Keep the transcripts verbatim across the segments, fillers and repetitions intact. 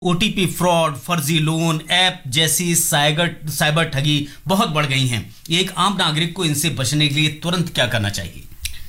OTP fraud, फर्जी loan app जैसी cyber cyber ठगी बहुत बढ़ गई हैं। एक आम नागरिक को इनसे बचने के लिए तुरंत क्या करना चाहिए?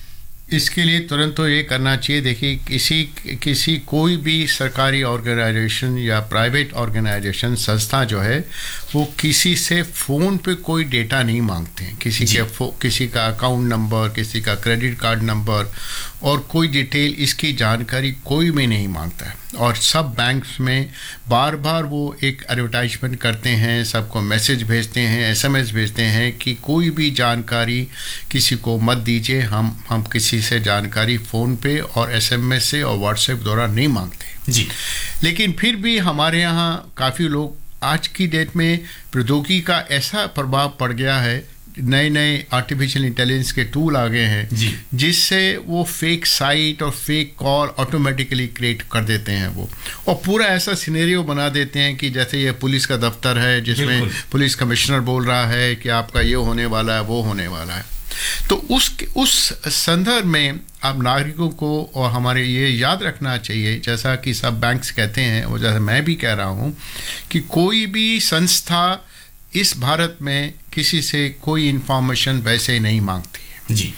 इसके लिए तुरंत तो ये करना चाहिए, देखिए किसी किसी कोई भी सरकारी ऑर्गेनाइजेशन या प्राइवेट ऑर्गेनाइजेशन संस्था जो है वो किसी से फ़ोन पे कोई डेटा नहीं मांगते हैं। किसी के किसी का अकाउंट नंबर, किसी का क्रेडिट कार्ड नंबर और कोई डिटेल, इसकी जानकारी कोई भी नहीं मांगता है। और सब बैंक्स में बार बार वो एक एडवर्टाइजमेंट करते हैं, सबको मैसेज भेजते हैं, एसएमएस भेजते हैं कि कोई भी जानकारी किसी को मत दीजिए, हम हम किसी से जानकारी फ़ोन पे और एसएमएस से और व्हाट्सएप द्वारा नहीं मांगते जी। लेकिन फिर भी हमारे यहाँ काफ़ी लोग, आज की डेट में प्रौद्योगिकी का ऐसा प्रभाव पड़ गया है, नए नए आर्टिफिशियल इंटेलिजेंस के टूल आ गए हैं जी। जिससे वो फेक साइट और फेक कॉल ऑटोमेटिकली क्रिएट कर देते हैं वो, और पूरा ऐसा सिनेरियो बना देते हैं कि जैसे ये पुलिस का दफ्तर है जिसमें पुलिस कमिश्नर बोल रहा है कि आपका ये होने वाला है, वो होने वाला है। तो उस उस संदर्भ में अब नागरिकों को और हमारे ये याद रखना चाहिए, जैसा कि सब बैंक्स कहते हैं और जैसा मैं भी कह रहा हूँ, कि कोई भी संस्था इस भारत में किसी से कोई इंफॉर्मेशन वैसे नहीं मांगती है जी।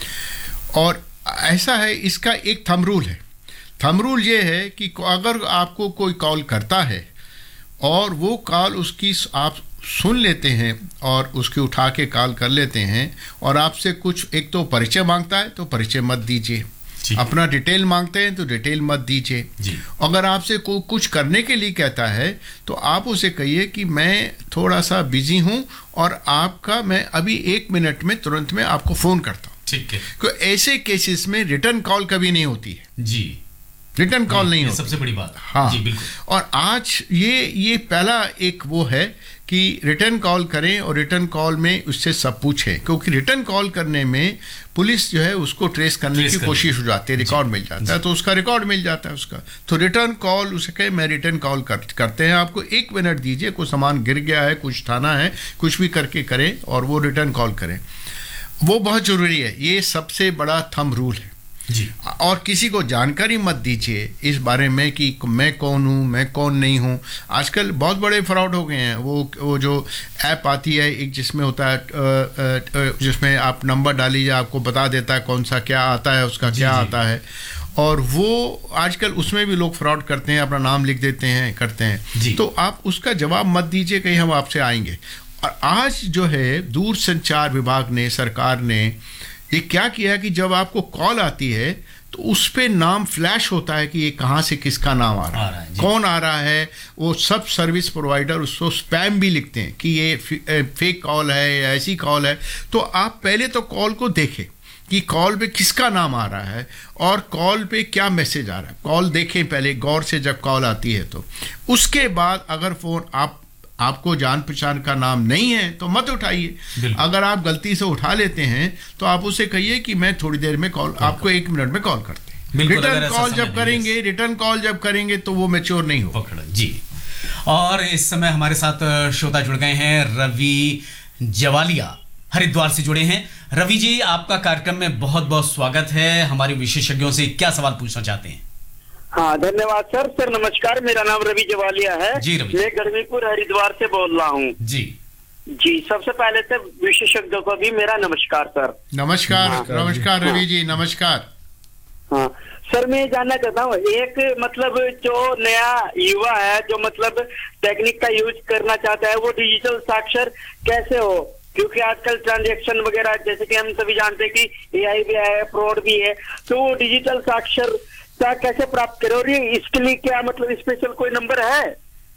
और ऐसा है, इसका एक थंब रूल है। थंब रूल ये है कि अगर आपको कोई कॉल करता है और वो कॉल उसकी आप सुन लेते हैं और उसकी उठा के कॉल कर लेते हैं और आपसे कुछ, एक तो परिचय मांगता है तो परिचय मत दीजिए, अपना डिटेल मांगते हैं तो डिटेल मत दीजिए। अगर आपसे कोई कुछ करने के लिए कहता है तो आप उसे कहिए कि मैं थोड़ा सा बिजी हूं और आपका मैं अभी एक मिनट में तुरंत में आपको फोन करता हूं। ठीक है। क्योंकि ऐसे केसेस में रिटर्न कॉल कभी नहीं होती है जी, रिटर्न कॉल नहीं होती, सबसे बड़ी बात। हाँ जी, बिल्कुल। और आज ये ये पहला एक वो है कि रिटर्न कॉल करें और रिटर्न कॉल में उससे सब पूछें, क्योंकि रिटर्न कॉल करने में पुलिस जो है उसको ट्रेस करने ट्रेस की कोशिश हो जाती है, रिकॉर्ड मिल जाता है, तो उसका रिकॉर्ड मिल जाता है उसका। तो रिटर्न कॉल उसे कहे मैं रिटर्न कॉल कर, करते हैं, आपको एक मिनट दीजिए, कुछ सामान गिर गया है, कुछ थाना है, कुछ भी करके करें और वो रिटर्न कॉल करें, वो बहुत ज़रूरी है। ये सबसे बड़ा थंब रूल है जी। और किसी को जानकारी मत दीजिए इस बारे में कि मैं कौन हूँ, मैं कौन नहीं हूँ। आजकल बहुत बड़े फ्रॉड हो गए हैं। वो वो जो ऐप आती है एक, जिसमें होता है, जिसमें आप नंबर डालिए, आपको बता देता है कौन सा क्या आता है, उसका क्या आता है, और वो आजकल उसमें भी लोग फ्रॉड करते हैं, अपना नाम लिख देते हैं, करते हैं। तो आप उसका जवाब मत दीजिए, कहीं हम आपसे आएंगे। और आज जो है दूरसंचार विभाग ने, सरकार ने ये क्या किया कि जब आपको कॉल आती है तो उस पे नाम फ्लैश होता है कि ये कहाँ से किसका नाम आ रहा है, कौन आ रहा है। वो सब सर्विस प्रोवाइडर उसको स्पैम भी लिखते हैं कि ये फेक कॉल है या ऐसी कॉल है। तो आप पहले तो कॉल को देखें कि कॉल पे किसका नाम आ रहा है और कॉल पे क्या मैसेज आ रहा है, कॉल देखें पहले गौर से जब कॉल आती है। तो उसके बाद अगर फ़ोन आप आपको जान पहचान का नाम नहीं है तो मत उठाइए। अगर आप गलती से उठा लेते हैं तो आप उसे कहिए कि मैं थोड़ी देर में कॉल, आपको एक मिनट में कॉल करते हैं। रिटर्न कॉल जब करेंगे रिटर्न कॉल जब करेंगे तो वो मैच्योर नहीं हो जी। और इस समय हमारे साथ श्रोता जुड़ गए हैं, रवि जवालिया हरिद्वार से जुड़े हैं। रवि जी, आपका कार्यक्रम में बहुत बहुत स्वागत है। हमारे विशेषज्ञों से क्या सवाल पूछना चाहते हैं? हाँ, धन्यवाद सर। सर नमस्कार, मेरा नाम रवि जवालिया है जी। रवि, मैं गर्मीपुर हरिद्वार से बोल रहा हूँ जी। जी, सबसे पहले तो विशेषज्ञों को भी मेरा नमस्कार सर। नमस्कार। हाँ, नमस्कार रवि हाँ, जी नमस्कार। हाँ सर, मैं ये जानना चाहता हूँ, एक मतलब जो नया युवा है जो मतलब टेक्निक का यूज करना चाहता है, वो डिजिटल साक्षर कैसे हो? क्योंकि आजकल ट्रांजैक्शन वगैरह जैसे कि हम सभी जानते हैं कि एआई भी है, फ्रॉड भी है, तो वो डिजिटल साक्षर कैसे प्राप्त करें और ये इसके लिए क्या मतलब स्पेशल कोई नंबर है?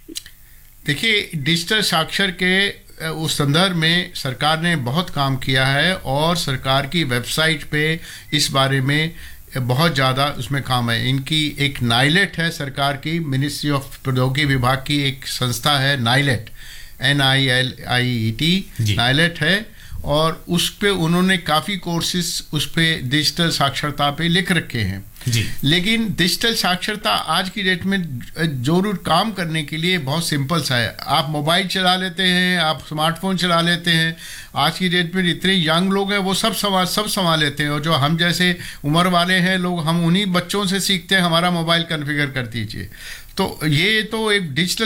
देखिए, डिजिटल साक्षर के उस संदर्भ में सरकार ने बहुत काम किया है और सरकार की वेबसाइट पे इस बारे में बहुत ज़्यादा उसमें काम है। इनकी एक नाइलेट है, सरकार की मिनिस्ट्री ऑफ प्रौद्योगिकी विभाग की एक संस्था है NIELIT, N I L I E T, NIELIT है, और उस पे उन्होंने काफ़ी कोर्सेज उस पे डिजिटल साक्षरता पे लिख रखे हैं जी। लेकिन डिजिटल साक्षरता आज की डेट में जरूर काम करने के लिए बहुत सिंपल सा है। आप मोबाइल चला लेते हैं, आप स्मार्टफोन चला लेते हैं। आज की डेट में जितने यंग लोग हैं वो सब संभाल सब संभाल लेते हैं, और जो हम जैसे उम्र वाले हैं लोग, हम उन्हीं बच्चों से सीखते हैं हमारा मोबाइल कॉन्फ़िगर कर दीजिए। तो ये तो एक डिजिटल